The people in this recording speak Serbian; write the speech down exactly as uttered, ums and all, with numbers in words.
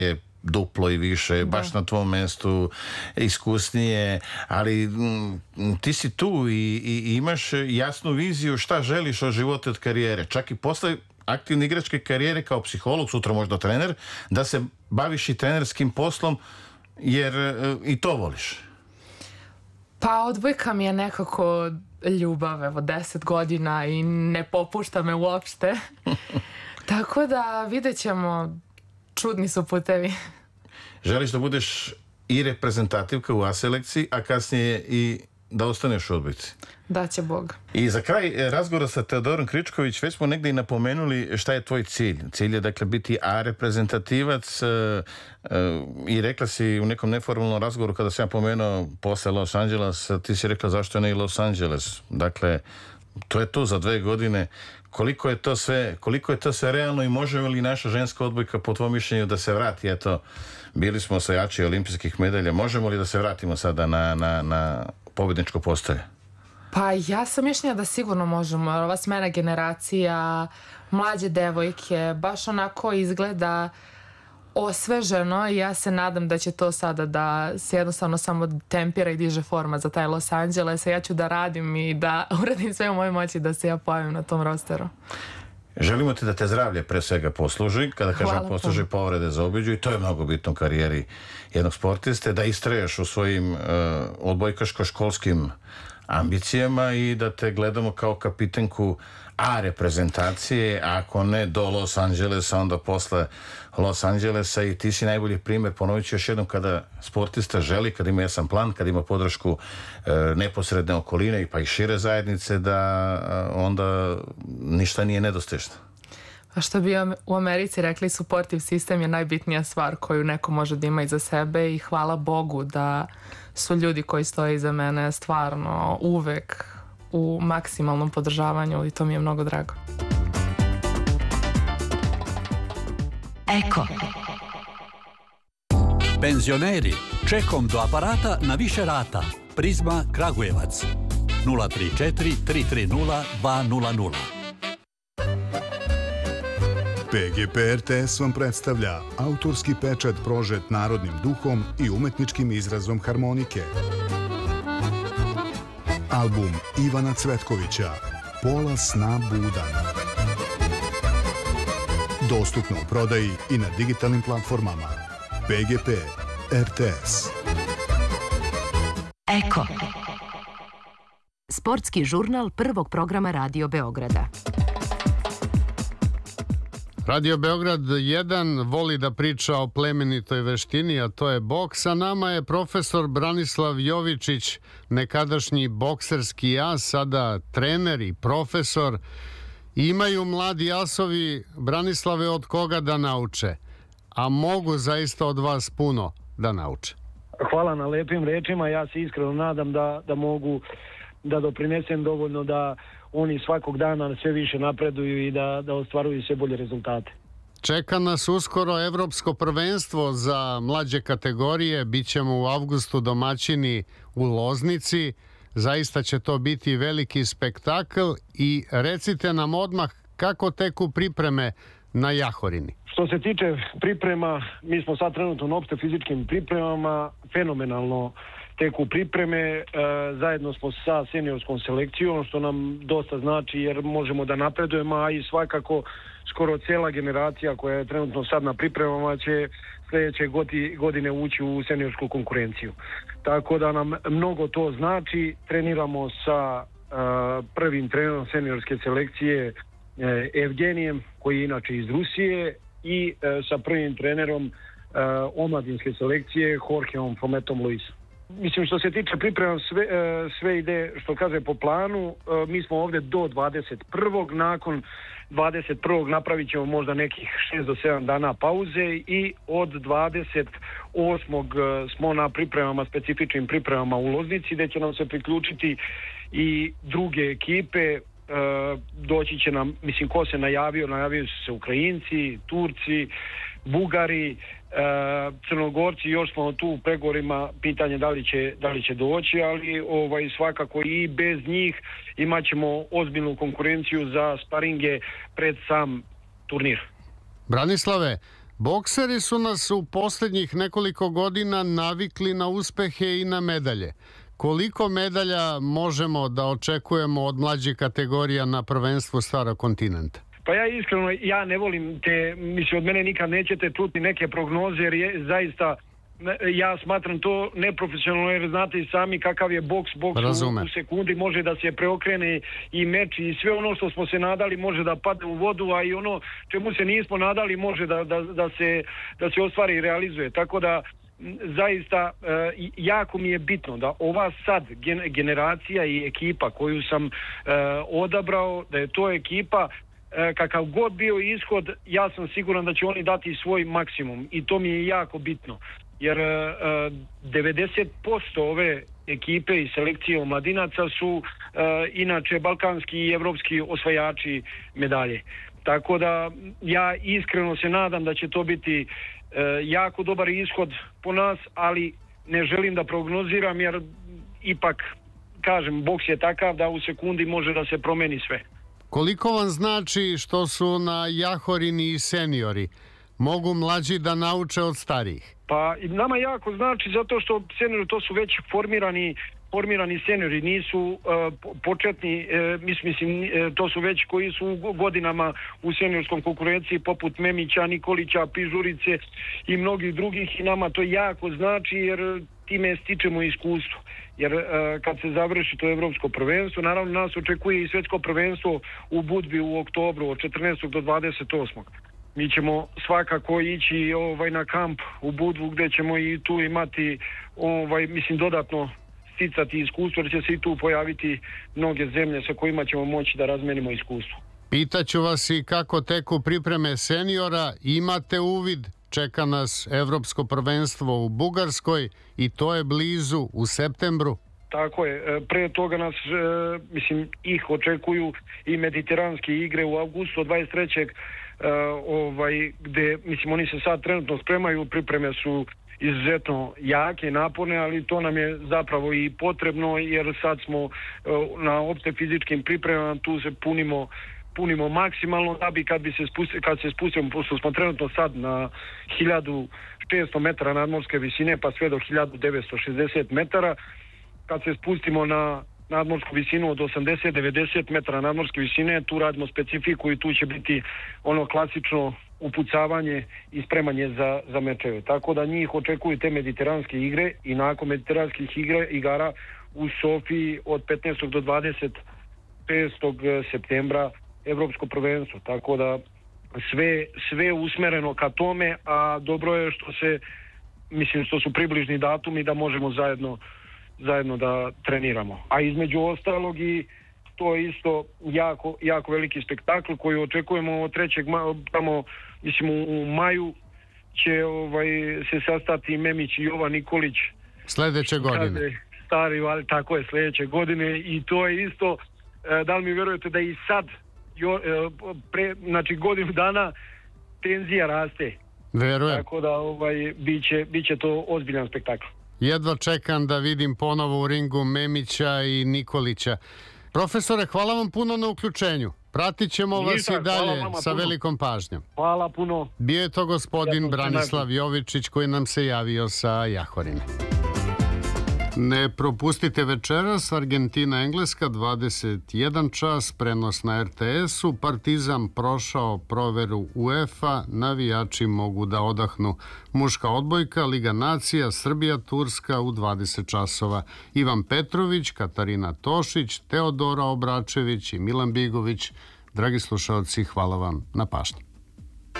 je duplo i više, da. Baš na tvom mestu, iskusnije, ali m, ti si tu i, i imaš jasnu viziju šta želiš od života, od karijere. Čak i posle aktivne igračke karijere kao psiholog, sutra možda trener, da se baviš i trenerskim poslom, jer e, i to voliš. Pa odbojka mi je nekako ljubav, evo deset godina i ne popušta me uopšte. Tako da vidjet ćemo, čudni su putevi. Želiš da budeš i reprezentativka u A selekciji, a kasnije i da ostaneš u odbojci. Da će Bog. I za kraj razgovora sa Teodorom Kričković već smo negdje i napomenuli šta je tvoj cilj. Cilj je dakle biti A reprezentativac e, e, i rekla si u nekom neformalnom razgovoru kada sam ja pomenuo posle Los Angeles, ti si rekla zašto ne i Los Angeles. Dakle, to je to za dve godine. Koliko je to sve, koliko je to sve realno i može li naša ženska odbojka po tvojom mišljenju da se vrati? Eto, bili smo osvajači olimpijskih medalja. Možemo li da se vratimo sada na, na, na pobjedničko postoje? Pa ja sam mišljenja da sigurno možemo. Ova smena generacija, mlađe devojke, baš onako izgleda osveženo i ja se nadam da će to sada da se jednostavno samo tempira i diže forma za taj Los Angeles. Ja ću da radim i da uradim sve u mojoj moći da se ja pojavim na tom rosteru. Želimo ti da te zdravlje pre svega posluži, kada kažem Hvala posluži, puno. povrede zaobiđu, i to je mnogo bitno u karijeri jednog sportiste, da istraješ u svojim uh, odbojkaško-školskim ambicijama i da te gledamo kao kapitenku A reprezentacije, ako ne do Los Angelesa, onda posle Los Angelesa, i ti si najbolji primjer. Ponovit ću još jednom, kada sportista želi, kada ima jasan plan, kada ima podršku e, neposredne okoline i pa i šire zajednice, da e, onda ništa nije nedostižno. A što bi u Americi rekli, supportive sistem je najbitnija stvar koju neko može da ima iza sebe i hvala Bogu da su ljudi koji stoje iza mene stvarno uvek u maksimalnom podržavanju i to mi je mnogo drago. Eko. Penzioneri, čekom do aparata na više rata. Prizma Kragujevac. nula tri četiri tri tri nula dva nula nula. P G P R T S vam predstavlja autorski pečat prožet narodnim duhom i umetničkim izrazom harmonike. Album Ivana Cvetkovića Pola sna budan. Dostupno u prodaji i na digitalnim platformama. P G P R T S. Eko. Sportski žurnal prvog programa Radio Beograda. Radio Beograd jedan voli da priča o plemenitoj veštini, a to je boks, a nama je profesor Branislav Jovičić, nekadašnji bokserski as, sada trener i profesor. Imaju mladi asovi, Branislave, od koga da nauče, a mogu zaista od vas puno da nauče. Hvala na lepim rečima, ja se iskreno nadam da, da mogu da doprinesem dovoljno da oni svakog dana sve više napreduju i da, da ostvaruju sve bolje rezultate. Čeka nas uskoro evropsko prvenstvo za mlađe kategorije, bit ćemo u avgustu domaćini u Loznici, zaista će to biti veliki spektakl i recite nam odmah kako teku pripreme na Jahorini. Što se tiče priprema, mi smo sad trenutno na opšte fizičkim pripremama, fenomenalno teku pripreme, e, zajedno smo sa seniorskom selekcijom, što nam dosta znači jer možemo da napredujemo, a i svakako skoro cijela generacija koja je trenutno sad na pripremama će sljedeće godine ući u seniorsku konkurenciju. Tako da nam mnogo to znači. Treniramo sa e, prvim trenerom seniorske selekcije e, Evgenijem, koji je inače iz Rusije, i e, sa prvim trenerom e, omladinske selekcije Jorgeom Fometom Luisom. Mislim, što se tiče priprema, sve, sve ide, što kaže, po planu. Mi smo ovdje do dvadeset prvog Nakon dvadeset prvog napravit ćemo možda nekih šest do sedam dana pauze i od dvadeset osmog smo na pripremama, specifičnim pripremama u Loznici, gdje će nam se priključiti i druge ekipe. Doći će nam, mislim, ko se najavio, najavio su se Ukrajinci, Turci, Bugari, E, Crnogorci, još smo tu u pregovorima, pitanje da li će, da li će doći, ali ovaj, svakako i bez njih imat ćemo ozbiljnu konkurenciju za sparinge pred sam turnir. Branislave, Bokseri su nas u posljednjih nekoliko godina navikli na uspehe i na medalje. Koliko medalja možemo da očekujemo od mlađih kategorija na prvenstvu Starog kontinenta? Pa ja iskreno, ja ne volim te, mislim, od mene nikad nećete čuti neke prognoze, jer je zaista, ja smatram to neprofesionalno, jer znate i sami kakav je boks, boks u, u sekundi može da se preokrene i meč i sve ono što smo se nadali može da padne u vodu, a i ono čemu se nismo nadali može da, da, da, se, da se ostvari i realizuje. Tako da zaista e, jako mi je bitno da ova sad gen, generacija i ekipa koju sam e, odabrao, da je to ekipa e, kakav god bio ishod, ja sam siguran da će oni dati svoj maksimum i to mi je jako bitno. Jer e, devedeset posto ove ekipe i selekcije omladinaca su e, inače balkanski i evropski osvajači medalje. Tako da ja iskreno se nadam da će to biti e, jako dobar ishod po nas, ali ne želim da prognoziram jer ipak, kažem, boks je takav da u sekundi može da se promeni sve. Koliko vam znači što su na Jahorini i seniori? Mogu mlađi da nauče od starijih? Pa nama jako znači zato što seniori to su već formirani formirani seniori, nisu uh, početni, uh, mislim, uh, to su već koji su godinama u seniorskom konkurenciji poput Memića, Nikolića, Pižurice i mnogih drugih i nama to jako znači jer time stičemo iskustvo. Jer uh, kad se završi to evropsko prvenstvo, naravno nas očekuje i svetsko prvenstvo u Budvi u oktobru od četrnaestog do dvadeset osmog Mi ćemo svakako ići ovaj, na kamp u Budvu gdje ćemo i tu imati ovaj, mislim, dodatno sticati iskustvo, jer će se i tu pojaviti mnoge zemlje sa kojima ćemo moći da razmenimo iskustvo. Pitaću vas i kako teku pripreme seniora, imate uvid, čeka nas evropsko prvenstvo u Bugarskoj i to je blizu u septembru. Tako je, pre toga nas, mislim, ih očekuju i mediteranske igre u avgustu dvadeset trećeg ovaj, gde, mislim, oni se sad trenutno spremaju, pripreme su izuzetno jake, naporne, ali to nam je zapravo i potrebno jer sad smo na opšte fizičkim pripremama, tu se punimo punimo maksimalno da bi kad bi se spustili, kad se spustimo, pošto smo trenutno sad na hiljadu šesto metara nadmorske visine pa sve do hiljadu devetsto šezdeset metara, kad se spustimo na nadmorsku visinu od osamdeset do devedeset metara nadmorske visine, tu radimo specifiku i tu će biti ono klasično upucavanje i spremanje za, za mečeve. Tako da njih očekuju te mediteranske igre i nakon mediteranskih igre, igara u Sofiji od petnaestog do dvadeset šestog septembra evropsko prvenstvo. Tako da sve, sve usmereno ka tome, a dobro je što se, mislim, što su približni datumi da možemo zajedno zajedno da treniramo. A između ostalog i to je isto jako, jako veliki spektakl koji očekujemo od trećeg tamo, mislim, u maju će ovaj, se sastati Memić i Jovan Nikolić. Sljedeće godine. Stari, ali tako je, sljedeće godine i to je isto, da li mi vjerujete da i sad, jo, pre, znači godinu dana tenzija raste. Verujem. Tako da ovaj, bit će, bit će to ozbiljan spektakl. Jedva čekam da vidim ponovo u ringu Memića i Nikolića. Profesore, hvala vam puno na uključenju. Pratit ćemo vas i dalje sa velikom pažnjom. Hvala puno. Bio je to gospodin Branislav Jovičić koji nam se javio sa Jahorine. Ne propustite večeras Argentina-Engleska dvadeset jedan čas, prenos na er te esu. Partizan prošao proveru UEFA, navijači mogu da odahnu. Muška odbojka, Liga nacija, Srbija-Turska u dvadeset časova. Ivan Petrović, Katarina Tošić, Teodora Obračević i Milan Bigović. Dragi slušalci, hvala vam na pažnji.